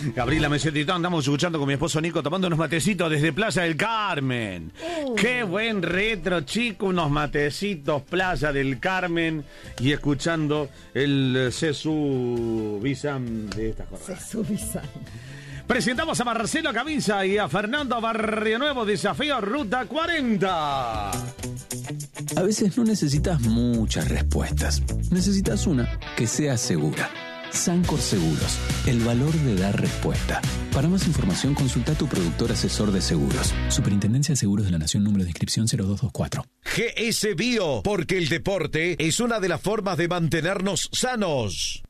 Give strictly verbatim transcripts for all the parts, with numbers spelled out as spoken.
Gabriela Mesetitón, andamos escuchando con mi esposo Nico, tomando unos matecitos desde Plaza del Carmen. Uh. Qué buen retro, chico, unos matecitos, Plaza del Carmen, y escuchando el Sesu Bizam de esta jornada. Sesu Bizam. Presentamos a Marcelo Camisa y a Fernando Barrio Nuevo, Desafío Ruta cuarenta. A veces no necesitas muchas respuestas. Necesitas una que sea segura. Sancor Seguros, el valor de dar respuesta. Para más información, consulta a tu productor asesor de seguros. Superintendencia de Seguros de la Nación, número de inscripción cero dos dos cuatro. G S Bio, porque el deporte es una de las formas de mantenernos sanos.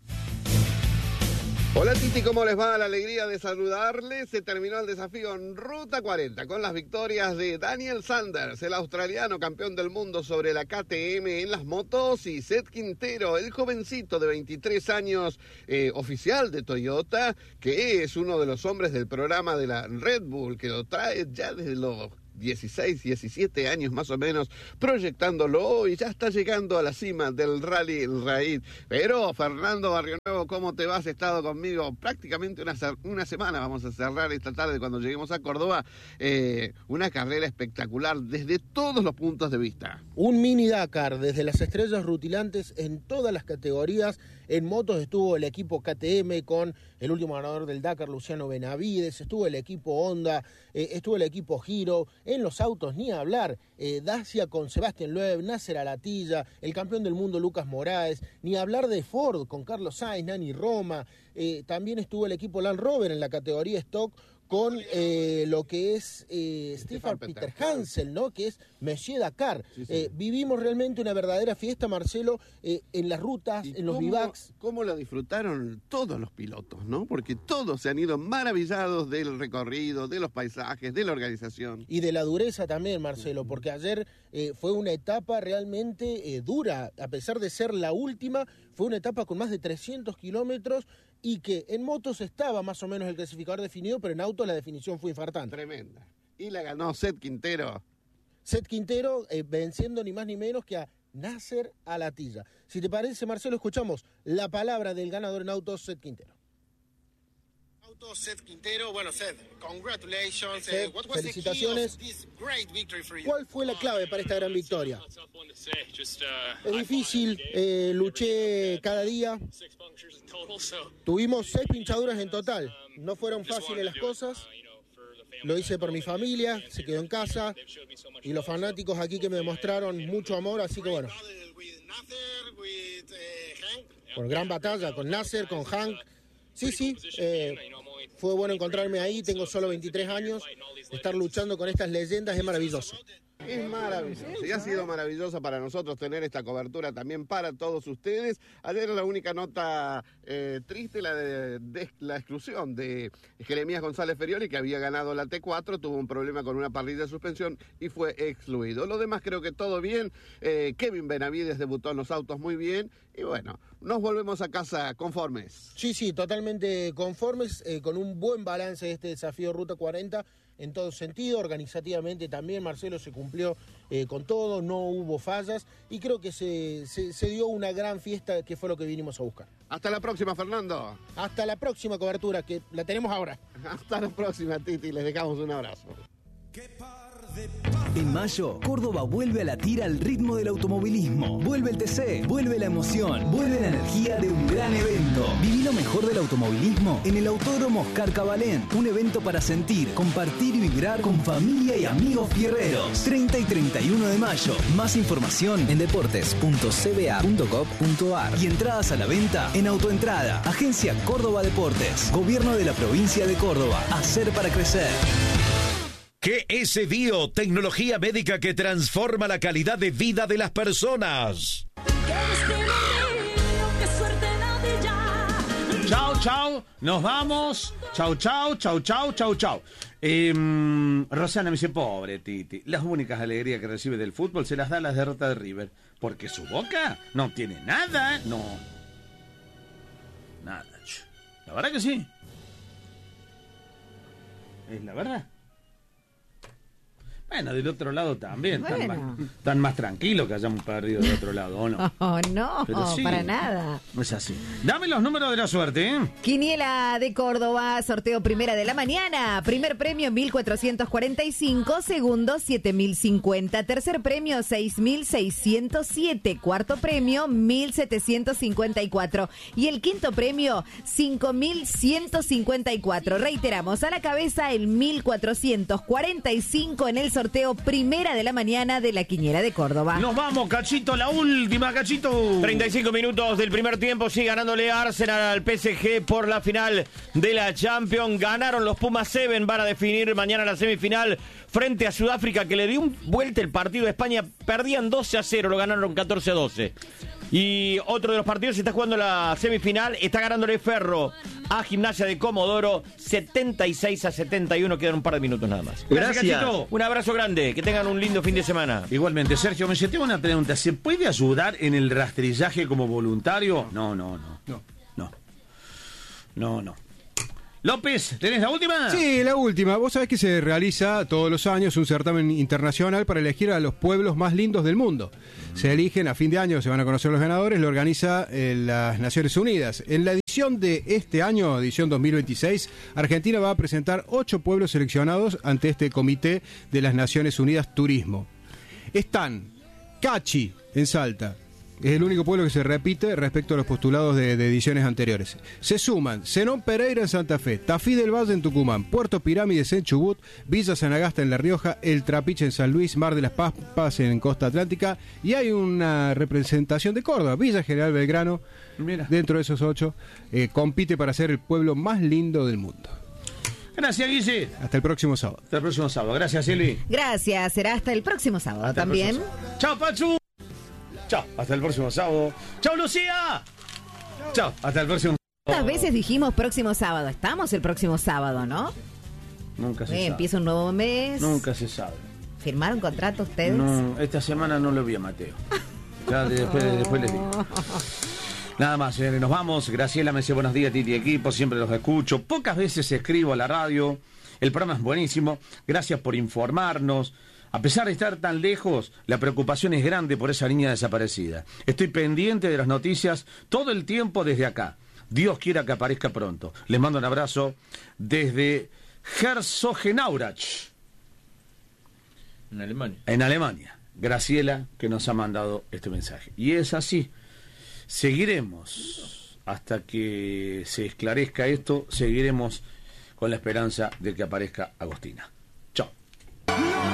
Hola Titi, ¿cómo les va? La alegría de saludarles. Se terminó el desafío en Ruta cuarenta con las victorias de Daniel Sanders, el australiano campeón del mundo sobre la K T M en las motos, y Seth Quintero, el jovencito de veintitrés años, eh, oficial de Toyota, que es uno de los hombres del programa de la Red Bull, que lo trae ya desde los dieciséis, diecisiete años más o menos, proyectándolo, y ya está llegando a la cima del Rally Raid. Pero, Fernando Barrio Nuevo, ¿cómo te vas? Has estado conmigo prácticamente una, una semana. Vamos a cerrar esta tarde cuando lleguemos a Córdoba. Eh, una carrera espectacular desde todos los puntos de vista. Un mini Dakar, desde las estrellas rutilantes en todas las categorías. En motos estuvo el equipo K T M con el último ganador del Dakar, Luciano Benavides, estuvo el equipo Honda, eh, estuvo el equipo Giro. En los autos ni a hablar, eh, Dacia con Sebastián Loeb, Nasser Al-Attiyah, el campeón del mundo Lucas Moraes, ni hablar de Ford con Carlos Sainz, Nani Roma. Eh, también estuvo el equipo Land Rover en la categoría Stock con eh, lo que es eh, Stefan Peter Hansel, ¿no? Que es Messier Dakar. Sí, sí. Eh, vivimos realmente una verdadera fiesta, Marcelo, eh, en las rutas, en los vivacs. ¿Cómo lo disfrutaron todos los pilotos, no? Porque todos se han ido maravillados del recorrido, de los paisajes, de la organización. Y de la dureza también, Marcelo, porque ayer eh, fue una etapa realmente eh, dura, a pesar de ser la última, fue una etapa con más de trescientos kilómetros, y que en motos estaba más o menos el clasificador definido, pero en autos la definición fue infartante. Tremenda. Y la ganó Seth Quintero. Seth Quintero eh, venciendo ni más ni menos que a Nasser Al-Attiyah. Si te parece, Marcelo, escuchamos la palabra del ganador en autos, Seth Quintero. Autos, Seth Quintero. Bueno, Seth, congratulations. Seth, uh, what was felicitaciones. The key of this great victory for you? ¿Cuál fue la clave para esta gran victoria? Es difícil, eh, luché cada día. Tuvimos seis pinchaduras en total. No fueron fáciles las cosas. Lo hice por mi familia, se quedó en casa, y los fanáticos aquí que me demostraron mucho amor, así que bueno. Por gran batalla con Nasser, con Hank. Sí, sí, eh, fue bueno encontrarme ahí, tengo solo veintitrés años, estar luchando con estas leyendas es maravilloso. Es maravilloso, y ha sido maravilloso para nosotros tener esta cobertura también para todos ustedes. Ayer la única nota eh, triste, la de, de la exclusión de Jeremías González Ferioli, que había ganado la T cuatro, tuvo un problema con una parrilla de suspensión y fue excluido. Lo demás creo que todo bien. eh, Kevin Benavides debutó en los autos muy bien, y bueno, nos volvemos a casa conformes. Sí, sí, totalmente conformes, eh, con un buen balance de este desafío Ruta cuarenta, en todo sentido. Organizativamente también, Marcelo, se cumplió eh, con todo, no hubo fallas, y creo que se, se, se dio una gran fiesta, que fue lo que vinimos a buscar. Hasta la próxima, Fernando. Hasta la próxima cobertura, que la tenemos ahora. Hasta la próxima, Titi, les dejamos un abrazo. En mayo, Córdoba vuelve a latir al ritmo del automovilismo. Vuelve el T C, vuelve la emoción, vuelve la energía de un gran evento. Viví lo mejor del automovilismo en el Autódromo Oscar Cabalén. Un evento para sentir, compartir y vibrar con familia y amigos fierreros. treinta y treinta y uno de mayo. Más información en deportes punto c b a punto gov punto a r y entradas a la venta en Autoentrada. Agencia Córdoba Deportes. Gobierno de la provincia de Córdoba. Hacer para crecer. G S Bio, tecnología médica que transforma la calidad de vida de las personas. Chao, chao, nos vamos. Chao, chao, chao, chao, chao, chao. Eh, Rosana me dice, pobre Titi, las únicas alegrías que recibe del fútbol se las da las derrotas de River, porque su boca no tiene nada, no. Nada. La verdad que sí. Es la verdad. Bueno, del otro lado también. Bueno. Tan, más, tan más tranquilo que hayamos perdido del otro lado, ¿o no? Oh, no, Pero sí, para nada. es así. Dame los números de la suerte, ¿eh? Quiniela de Córdoba, sorteo primera de la mañana. Primer premio mil cuatrocientos cuarenta y cinco, segundo siete mil cincuenta, tercer premio seis mil seiscientos siete, cuarto premio mil setecientos cincuenta y cuatro y el quinto premio cinco mil ciento cincuenta y cuatro. Reiteramos, a la cabeza el mil cuatrocientos cuarenta y cinco en el sorteo primera de la mañana de la Quiniela de Córdoba. Nos vamos, Cachito, la última, Cachito. treinta y cinco minutos del primer tiempo, sigue ganándole Arsenal al P S G por la final de la Champions. Ganaron los Pumas siete, van a definir mañana la semifinal frente a Sudáfrica, que le dio un vuelta el partido a España. Perdían doce a cero, lo ganaron catorce a doce. Y otro de los partidos se está jugando la semifinal, está ganándole Ferro a Gimnasia de Comodoro setenta y seis a setenta y uno, quedan un par de minutos nada más. Gracias, Cachito. Un abrazo grande, que tengan un lindo fin de semana. Igualmente, Sergio, me tengo una pregunta. ¿Se puede ayudar en el rastrillaje como voluntario? No, no, no. No. No. No, no. López, ¿tenés la última? Sí, la última. Vos sabés que se realiza todos los años un certamen internacional para elegir a los pueblos más lindos del mundo. Se eligen a fin de año, se van a conocer los ganadores, lo organiza eh, las Naciones Unidas. En la edición de este año, edición dos mil veintiséis, Argentina va a presentar ocho pueblos seleccionados ante este Comité de las Naciones Unidas Turismo. Están Cachi, en Salta. Es el único pueblo que se repite respecto a los postulados de, de ediciones anteriores. Se suman Zenón Pereira en Santa Fe, Tafí del Valle en Tucumán, Puerto Pirámides en Chubut, Villa San Agasta en La Rioja, El Trapiche en San Luis, Mar de las Pampas en Costa Atlántica, y hay una representación de Córdoba, Villa General Belgrano. Mira. Dentro de esos ocho, eh, compite para ser el pueblo más lindo del mundo. Gracias, Guille. Hasta el próximo sábado. Hasta el próximo sábado. Gracias, Silvi. Gracias, será hasta el próximo sábado Hasta el también. próximo sábado. Chao, Pachu. Chao, hasta el próximo sábado. Chao, Lucía. Chao, hasta el próximo sábado. ¿Cuántas veces dijimos próximo sábado? Estamos el próximo sábado, ¿no? Nunca se Eh, sabe. empieza un nuevo mes. Nunca se sabe. ¿Firmaron contrato ustedes? No, esta semana no lo vi a Mateo. Ya de- después, después les digo. Nada más, señores, nos vamos. Graciela me dice buenos días, Titi Equipo, siempre los escucho. Pocas veces escribo a la radio. El programa es buenísimo. Gracias por informarnos. A pesar de estar tan lejos, la preocupación es grande por esa niña desaparecida. Estoy pendiente de las noticias todo el tiempo desde acá. Dios quiera que aparezca pronto. Les mando un abrazo desde Herzogenaurach, En Alemania. en Alemania. Graciela, que nos ha mandado este mensaje. Y es así. Seguiremos hasta que se esclarezca esto. Seguiremos con la esperanza de que aparezca Agostina. Chao.